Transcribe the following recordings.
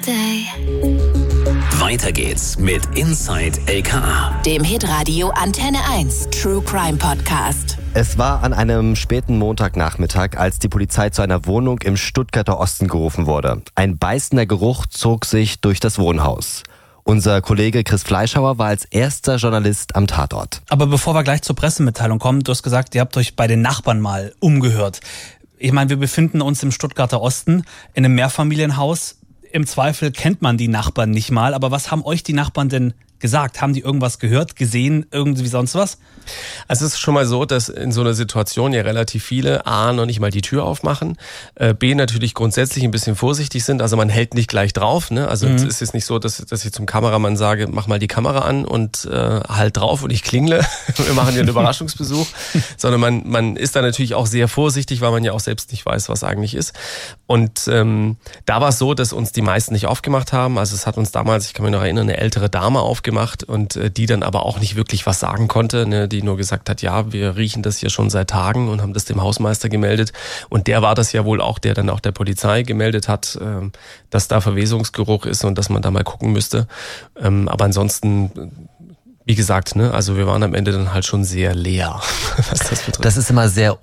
day. Weiter geht's mit Inside LKA, Dem Hitradio Antenne 1 True Crime Podcast. Es war an einem späten Montagnachmittag, als die Polizei zu einer Wohnung im Stuttgarter Osten gerufen wurde. Ein beißender Geruch zog sich durch das Wohnhaus. Unser Kollege Chris Fleischhauer war als erster Journalist am Tatort. Aber bevor wir gleich zur Pressemitteilung kommen, du hast gesagt, ihr habt euch bei den Nachbarn mal umgehört. Ich meine, wir befinden uns im Stuttgarter Osten in einem Mehrfamilienhaus. Im Zweifel kennt man die Nachbarn nicht mal, aber was haben euch die Nachbarn denn gesagt? Haben die irgendwas gehört, gesehen, irgendwie sonst was? Also es ist schon mal so, dass in so einer Situation ja relativ viele A, noch nicht mal die Tür aufmachen, B, natürlich grundsätzlich ein bisschen vorsichtig sind, also man hält nicht gleich drauf, ne? Also es ist jetzt nicht so, dass ich zum Kameramann sage, mach mal die Kamera an und halt drauf und ich klingle, wir machen hier einen Überraschungsbesuch, sondern man ist da natürlich auch sehr vorsichtig, weil man ja auch selbst nicht weiß, was eigentlich ist. Und da war es so, dass uns die meisten nicht aufgemacht haben, also es hat uns damals, ich kann mich noch erinnern, eine ältere Dame aufgemacht und die dann aber auch nicht wirklich was sagen konnte, ne, die nur gesagt hat, ja, wir riechen das hier schon seit Tagen und haben das dem Hausmeister gemeldet. Und der war das ja wohl auch, der dann auch der Polizei gemeldet hat, dass da Verwesungsgeruch ist und dass man da mal gucken müsste. Aber ansonsten, wie gesagt, ne, also wir waren am Ende dann halt schon sehr leer, was das betrifft. Das ist immer sehr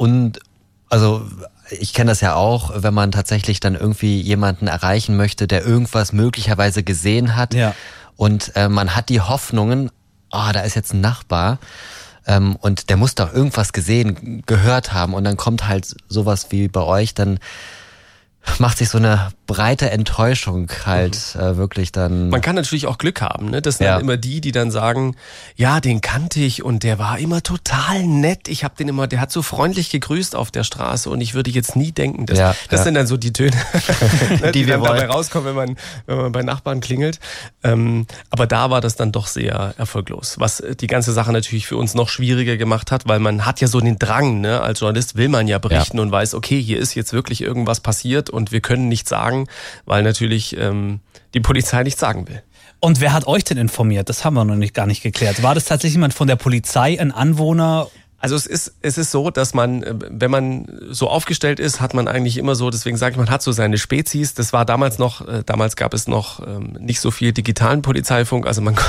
ich kenne das ja auch, wenn man tatsächlich dann irgendwie jemanden erreichen möchte, der irgendwas möglicherweise gesehen hat. Ja. Und man hat die Hoffnungen, da ist jetzt ein Nachbar und der muss doch irgendwas gesehen, gehört haben. Und dann kommt halt sowas wie bei euch, dann macht sich so eine breite Enttäuschung halt wirklich dann. Man kann natürlich auch Glück haben, ne? Das sind dann immer die dann sagen, ja, den kannte ich und der war immer total nett. Ich habe den immer, der hat so freundlich gegrüßt auf der Straße und ich würde jetzt nie denken, das sind dann so die Töne, ne, die dann dabei rauskommen, wenn man bei Nachbarn klingelt. Aber da war das dann doch sehr erfolglos, was die ganze Sache natürlich für uns noch schwieriger gemacht hat, weil man hat ja so den Drang, ne? Als Journalist will man ja berichten und weiß, okay, hier ist jetzt wirklich irgendwas passiert und wir können nichts sagen, weil natürlich die Polizei nichts sagen will. Und wer hat euch denn informiert? Das haben wir noch gar nicht geklärt. War das tatsächlich jemand von der Polizei, ein Anwohner? Also es ist so, dass man, wenn man so aufgestellt ist, hat man eigentlich immer so, deswegen sage ich, man hat so seine Spezies. Das war damals gab es noch nicht so viel digitalen Polizeifunk, also man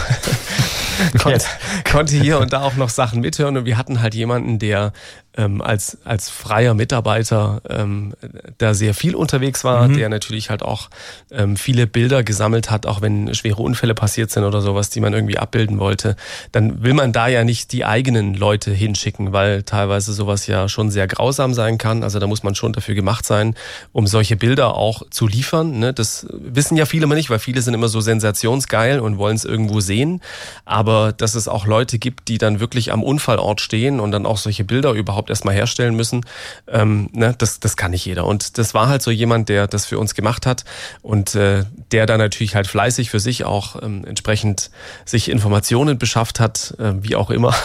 konnte hier und da auch noch Sachen mithören und wir hatten halt jemanden, der als freier Mitarbeiter da sehr viel unterwegs war, der natürlich halt auch viele Bilder gesammelt hat, auch wenn schwere Unfälle passiert sind oder sowas, die man irgendwie abbilden wollte, dann will man da ja nicht die eigenen Leute hinschicken, weil teilweise sowas ja schon sehr grausam sein kann, also da muss man schon dafür gemacht sein, um solche Bilder auch zu liefern, ne? Das wissen ja viele immer nicht, weil viele sind immer so sensationsgeil und wollen es irgendwo sehen, aber dass es auch Leute gibt, die dann wirklich am Unfallort stehen und dann auch solche Bilder überhaupt erstmal herstellen müssen, das kann nicht jeder. Und das war halt so jemand, der das für uns gemacht hat und der dann natürlich halt fleißig für sich auch entsprechend sich Informationen beschafft hat, wie auch immer,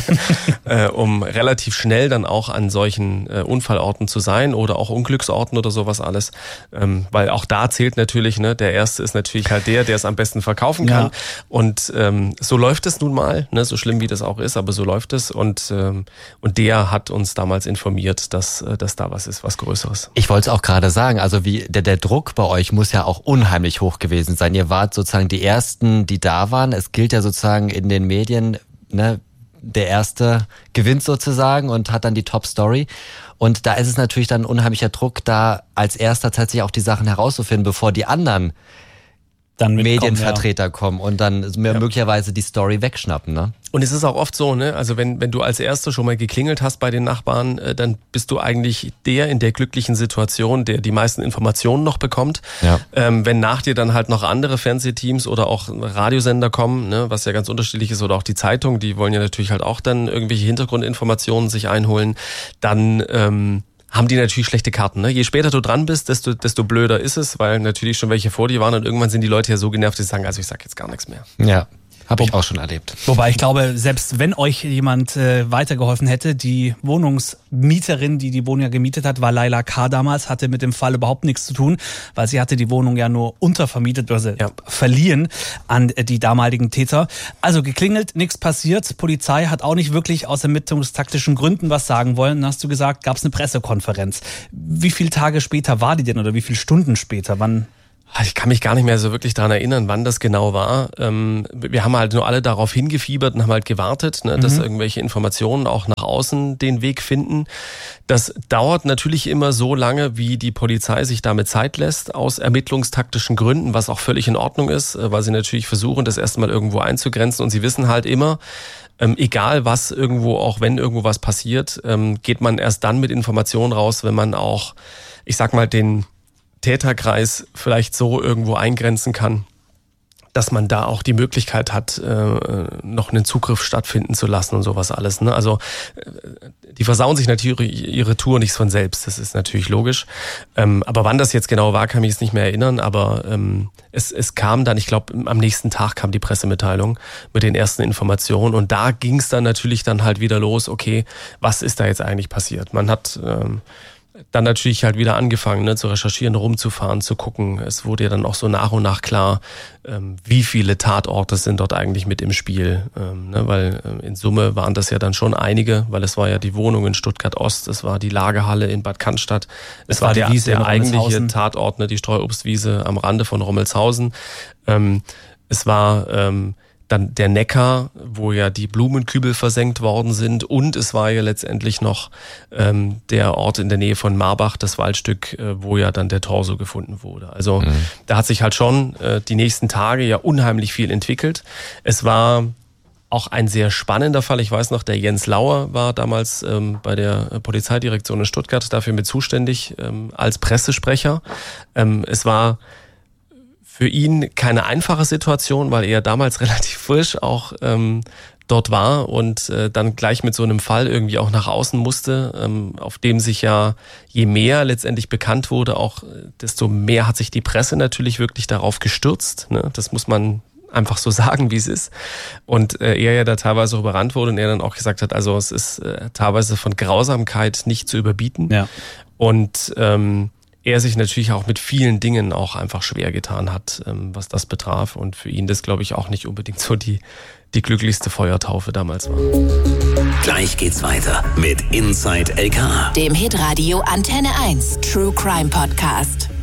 um relativ schnell dann auch an solchen Unfallorten zu sein oder auch Unglücksorten oder sowas alles. Weil auch da zählt natürlich, ne, der Erste ist natürlich halt der es am besten verkaufen kann. Ja. Und so läuft es nun mal, ne, so schlimm wie das auch ist, aber so läuft es. Und der hat uns damals informiert, dass da was ist, was Größeres. Ich wollte es auch gerade sagen, also wie der Druck bei euch muss ja auch unheimlich hoch gewesen sein. Ihr wart sozusagen die Ersten, die da waren. Es gilt ja sozusagen in den Medien, ne, der Erste gewinnt sozusagen und hat dann die Top-Story. Und da ist es natürlich dann ein unheimlicher Druck, da als Erster tatsächlich auch die Sachen herauszufinden, bevor die anderen dann Medienvertreter kommen und dann möglicherweise die Story wegschnappen, ne? Und es ist auch oft so, ne? Also wenn du als Erster schon mal geklingelt hast bei den Nachbarn, dann bist du eigentlich der in der glücklichen Situation, der die meisten Informationen noch bekommt. Ja. Wenn nach dir dann halt noch andere Fernsehteams oder auch Radiosender kommen, ne, was ja ganz unterschiedlich ist, oder auch die Zeitung, die wollen ja natürlich halt auch dann irgendwelche Hintergrundinformationen sich einholen, dann haben die natürlich schlechte Karten. Ne? Je später du dran bist, desto blöder ist es, weil natürlich schon welche vor dir waren und irgendwann sind die Leute ja so genervt, dass sie sagen, also ich sag jetzt gar nichts mehr. Ja. Habe ich auch schon erlebt. Wobei ich glaube, selbst wenn euch jemand weitergeholfen hätte, die Wohnungsmieterin, die Wohnung ja gemietet hat, war Laila K. damals, hatte mit dem Fall überhaupt nichts zu tun, weil sie hatte die Wohnung ja nur untervermietet, also verliehen an die damaligen Täter. Also geklingelt, nichts passiert. Polizei hat auch nicht wirklich aus ermittlungstaktischen Gründen was sagen wollen. Dann hast du gesagt, gab es eine Pressekonferenz. Wie viele Tage später war die denn oder wie viele Stunden später? Wann? Ich kann mich gar nicht mehr so wirklich daran erinnern, wann das genau war. Wir haben halt nur alle darauf hingefiebert und haben halt gewartet, ne, dass irgendwelche Informationen auch nach außen den Weg finden. Das dauert natürlich immer so lange, wie die Polizei sich damit Zeit lässt, aus ermittlungstaktischen Gründen, was auch völlig in Ordnung ist, weil sie natürlich versuchen, das erstmal irgendwo einzugrenzen, und sie wissen halt immer, egal was irgendwo, auch wenn irgendwo was passiert, geht man erst dann mit Informationen raus, wenn man auch, ich sag mal, den Täterkreis vielleicht so irgendwo eingrenzen kann, dass man da auch die Möglichkeit hat, noch einen Zugriff stattfinden zu lassen und sowas alles. Ne? Also die versauen sich natürlich ihre Tour nicht von selbst, das ist natürlich logisch. Aber wann das jetzt genau war, kann ich mich jetzt nicht mehr erinnern. Aber es kam dann, ich glaube, am nächsten Tag kam die Pressemitteilung mit den ersten Informationen. Und da ging es dann natürlich dann halt wieder los, okay, was ist da jetzt eigentlich passiert? Man hat dann natürlich halt wieder angefangen, ne, zu recherchieren, rumzufahren, zu gucken. Es wurde ja dann auch so nach und nach klar, wie viele Tatorte sind dort eigentlich mit im Spiel. Ne, weil in Summe waren das ja dann schon einige, weil es war ja die Wohnung in Stuttgart-Ost, es war die Lagerhalle in Bad Cannstatt, es war der eigentliche Tatort, ne, die Streuobstwiese am Rande von Rommelshausen. Es war dann der Neckar, wo ja die Blumenkübel versenkt worden sind, und es war ja letztendlich noch der Ort in der Nähe von Marbach, das Waldstück, wo ja dann der Torso gefunden wurde. Also da hat sich halt schon die nächsten Tage ja unheimlich viel entwickelt. Es war auch ein sehr spannender Fall. Ich weiß noch, der Jens Lauer war damals bei der Polizeidirektion in Stuttgart dafür mit zuständig als Pressesprecher. Es war für ihn keine einfache Situation, weil er damals relativ frisch auch dort war und dann gleich mit so einem Fall irgendwie auch nach außen musste, auf dem sich ja, je mehr letztendlich bekannt wurde, auch desto mehr hat sich die Presse natürlich wirklich darauf gestürzt. Ne? Das muss man einfach so sagen, wie es ist. Und er ja da teilweise auch überrannt wurde und er dann auch gesagt hat, also es ist teilweise von Grausamkeit nicht zu überbieten. Ja. Und er sich natürlich auch mit vielen Dingen auch einfach schwer getan hat, was das betraf. Und für ihn das, glaube ich, auch nicht unbedingt so die glücklichste Feuertaufe damals war. Gleich geht's weiter mit Inside LKA, dem Hitradio Antenne 1 True Crime Podcast.